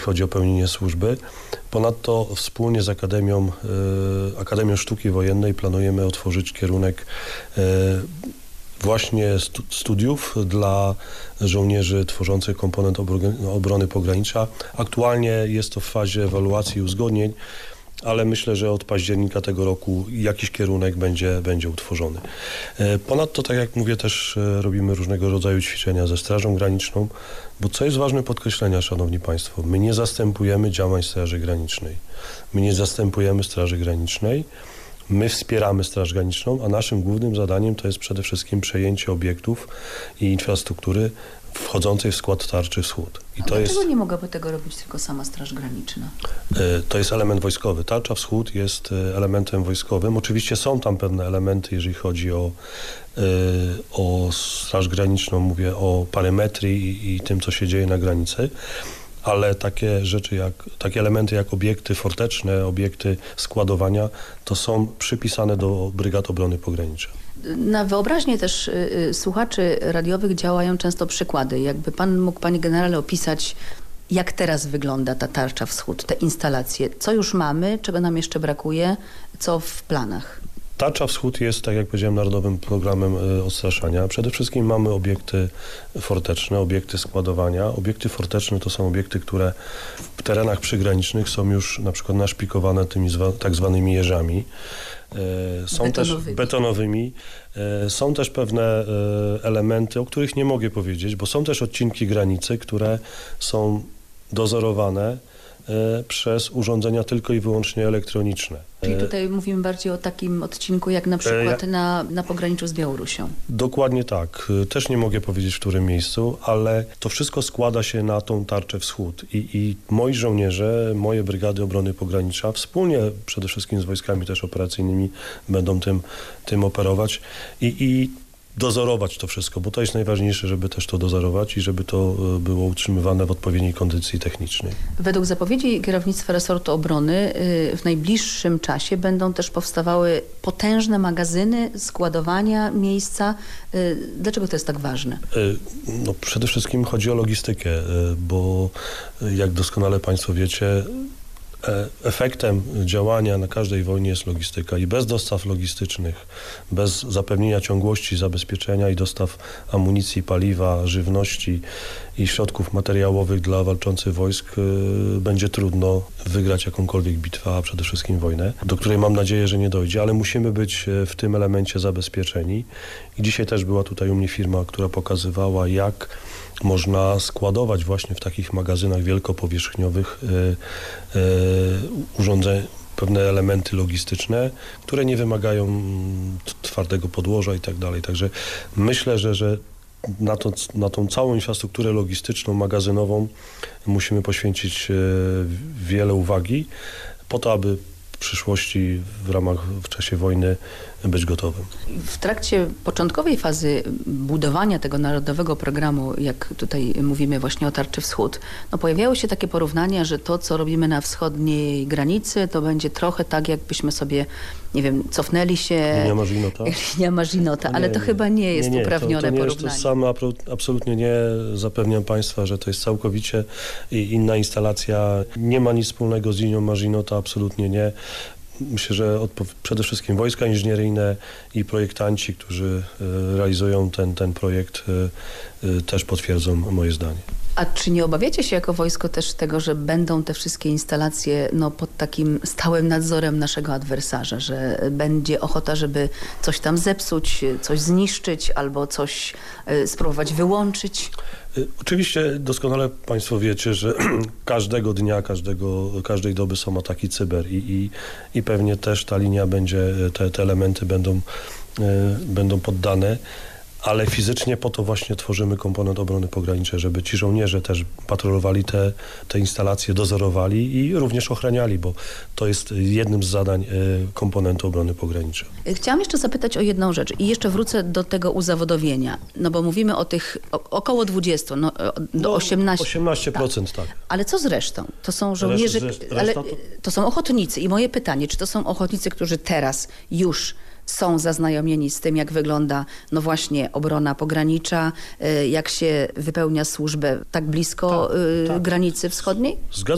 chodzi o pełnienie służby. Ponadto wspólnie z Akademią Sztuki Wojennej planujemy otworzyć kierunek właśnie studiów dla żołnierzy tworzących komponent obrony pogranicza. Aktualnie jest to w fazie ewaluacji i uzgodnień, ale myślę, że od października tego roku jakiś kierunek będzie utworzony. Ponadto, tak jak mówię, też robimy różnego rodzaju ćwiczenia ze Strażą Graniczną, bo co jest ważne podkreślenia, Szanowni Państwo, my nie zastępujemy działań Straży Granicznej. My nie zastępujemy Straży Granicznej. My wspieramy Straż Graniczną, a naszym głównym zadaniem to jest przede wszystkim przejęcie obiektów i infrastruktury wchodzącej w skład Tarczy Wschód. A dlaczego nie mogłaby tego robić tylko sama Straż Graniczna? To jest element wojskowy. Tarcza Wschód jest elementem wojskowym. Oczywiście są tam pewne elementy, jeżeli chodzi o Straż Graniczną, mówię o parymetrii i tym, co się dzieje na granicy, ale takie rzeczy, takie elementy jak obiekty forteczne, obiekty składowania, to są przypisane do Brygad Obrony Pogranicza. Na wyobraźnię też słuchaczy radiowych działają często przykłady. Jakby pan mógł, panie generale, opisać, jak teraz wygląda ta Tarcza Wschód, te instalacje. Co już mamy, czego nam jeszcze brakuje, co w planach? Tarcza Wschód jest, tak jak powiedziałem, narodowym programem odstraszania. Przede wszystkim mamy obiekty forteczne, obiekty składowania. Obiekty forteczne to są obiekty, które w terenach przygranicznych są już na przykład naszpikowane tymi tak zwanymi jeżami. Są też betonowymi. Są też pewne elementy, o których nie mogę powiedzieć, bo są też odcinki granicy, które są dozorowane przez urządzenia tylko i wyłącznie elektroniczne. Czyli tutaj mówimy bardziej o takim odcinku jak na przykład na pograniczu z Białorusią. Dokładnie tak. Też nie mogę powiedzieć, w którym miejscu, ale to wszystko składa się na tą Tarczę Wschód. I moi żołnierze, moje Brygady Obrony Pogranicza wspólnie przede wszystkim z wojskami też operacyjnymi będą tym operować i dozorować to wszystko, bo to jest najważniejsze, żeby też to dozorować i żeby to było utrzymywane w odpowiedniej kondycji technicznej. Według zapowiedzi kierownictwa resortu obrony w najbliższym czasie będą też powstawały potężne magazyny składowania miejsca. Dlaczego to jest tak ważne? No, przede wszystkim chodzi o logistykę, bo jak doskonale Państwo wiecie, efektem działania na każdej wojnie jest logistyka i bez dostaw logistycznych, bez zapewnienia ciągłości zabezpieczenia i dostaw amunicji, paliwa, żywności i środków materiałowych dla walczących wojsk będzie trudno wygrać jakąkolwiek bitwę, a przede wszystkim wojnę, do której mam nadzieję, że nie dojdzie, ale musimy być w tym elemencie zabezpieczeni. I dzisiaj też była tutaj u mnie firma, która pokazywała, jak można składować właśnie w takich magazynach wielkopowierzchniowych urządzeń, pewne elementy logistyczne, które nie wymagają twardego podłoża i tak dalej. Także myślę, że na tą całą infrastrukturę logistyczną, magazynową musimy poświęcić wiele uwagi po to, aby w przyszłości w czasie wojny być gotowym. W trakcie początkowej fazy budowania tego narodowego programu, jak tutaj mówimy właśnie o Tarczy Wschód, no pojawiały się takie porównania, że to, co robimy na wschodniej granicy, to będzie trochę tak, jakbyśmy sobie, nie wiem, cofnęli się... Linia Maginota? Linia Maginota, ale to chyba nie jest uprawnione to nie porównanie. Jest to samo, absolutnie nie. Zapewniam Państwa, że to jest całkowicie inna instalacja. Nie ma nic wspólnego z linią Maginota, absolutnie nie. Myślę, że przede wszystkim wojska inżynieryjne i projektanci, którzy realizują ten projekt, też potwierdzą moje zdanie. A czy nie obawiacie się jako wojsko też tego, że będą te wszystkie instalacje pod takim stałym nadzorem naszego adwersarza, że będzie ochota, żeby coś tam zepsuć, coś zniszczyć albo coś spróbować wyłączyć? Oczywiście doskonale Państwo wiecie, że każdego dnia, każdej doby są ataki cyber i pewnie też ta linia będzie, te elementy będą poddane. Ale fizycznie po to właśnie tworzymy komponent obrony pogranicznej, żeby ci żołnierze też patrolowali te instalacje, dozorowali i również ochraniali, bo to jest jednym z zadań komponentu obrony pogranicznej. Chciałam jeszcze zapytać o jedną rzecz i jeszcze wrócę do tego uzawodowienia, no bo mówimy o tych około 20, do 18. 18%, tak. Ale co z resztą? To są żołnierze, to są ochotnicy i moje pytanie, czy to są ochotnicy, którzy teraz już są zaznajomieni z tym, jak wygląda no właśnie obrona pogranicza, jak się wypełnia służbę tak blisko granicy wschodniej?